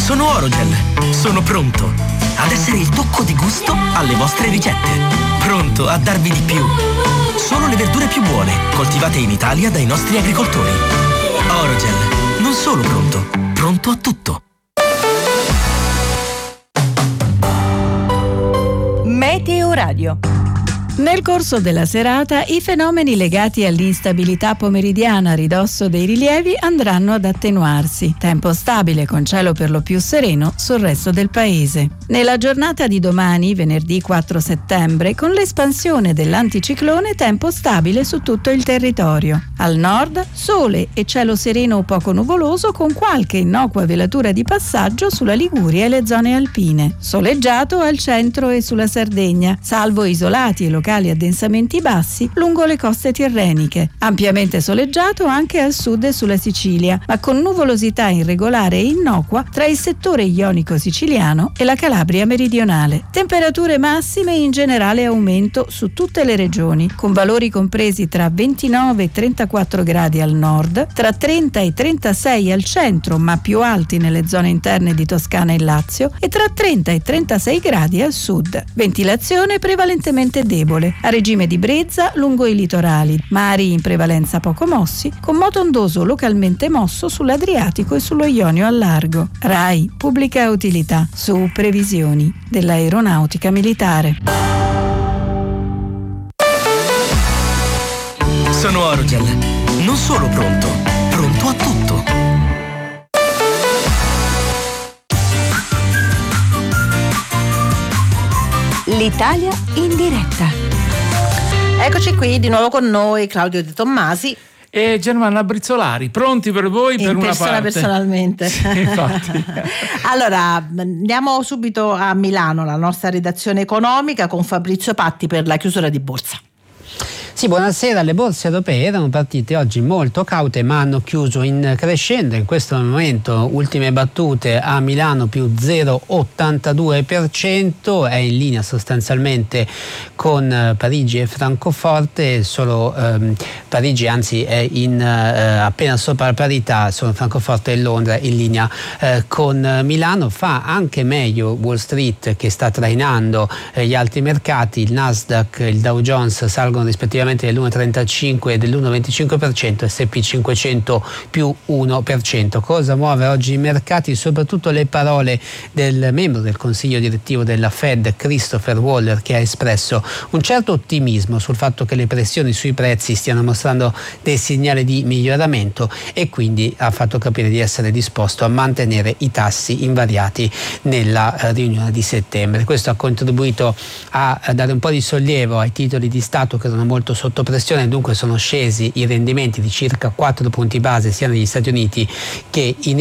Sono Orogel. Sono pronto ad essere il tocco di gusto alle vostre ricette. Pronto a darvi di più. Solo le verdure più buone, coltivate in Italia dai nostri agricoltori. Orogel. Non solo pronto, pronto a tutto. Meteo Radio. Nel corso della serata i fenomeni legati all'instabilità pomeridiana a ridosso dei rilievi andranno ad attenuarsi. Tempo stabile con cielo per lo più sereno sul resto del paese. Nella giornata di domani, venerdì 4 settembre, con l'espansione dell'anticiclone, tempo stabile su tutto il territorio. Al nord, sole e cielo sereno o poco nuvoloso con qualche innocua velatura di passaggio sulla Liguria e le zone alpine. Soleggiato al centro e sulla Sardegna, salvo isolati e locali addensamenti bassi lungo le coste tirreniche. Ampiamente soleggiato anche al sud e sulla Sicilia, ma con nuvolosità irregolare e innocua tra il settore ionico siciliano e la Calabria meridionale. Temperature massime in generale aumento su tutte le regioni, con valori compresi tra 29 e 34 gradi al nord, tra 30 e 36 al centro, ma più alti nelle zone interne di Toscana e Lazio, e tra 30 e 36 gradi al sud. Ventilazione prevalentemente debole, a regime di brezza lungo i litorali, mari in prevalenza poco mossi, con moto ondoso localmente mosso sull'Adriatico e sullo Ionio al largo. RAI Pubblica Utilità, su previsioni dell'aeronautica militare. Sono Orogel. Non solo pronto, pronto a tutto. L'Italia in diretta. Eccoci qui di nuovo con noi Claudio De Tommasi e Germana Brizzolari, pronti per voi per una parte. Personalmente. Sì, infatti. Allora, andiamo subito a Milano, la nostra redazione economica con Fabrizio Patti per la chiusura di borsa. Sì, buonasera. Le borse europee erano partite oggi molto caute ma hanno chiuso in crescendo. In questo momento ultime battute a Milano più 0,82%, è in linea sostanzialmente con Parigi e Francoforte, solo Parigi anzi è appena sopra la parità, solo Francoforte e Londra in linea con Milano. Fa anche meglio Wall Street che sta trainando gli altri mercati, il Nasdaq e il Dow Jones salgono rispettivamente dell'1,35 e dell'1,25%, S&P 500 più 1%. Cosa muove oggi i mercati? Soprattutto le parole del membro del consiglio direttivo della Fed, Christopher Waller, che ha espresso un certo ottimismo sul fatto che le pressioni sui prezzi stiano mostrando dei segnali di miglioramento e quindi ha fatto capire di essere disposto a mantenere i tassi invariati nella riunione di settembre. Questo ha contribuito a dare un po' di sollievo ai titoli di Stato che erano molto sotto pressione, dunque sono scesi i rendimenti di circa 4 punti base sia negli Stati Uniti che in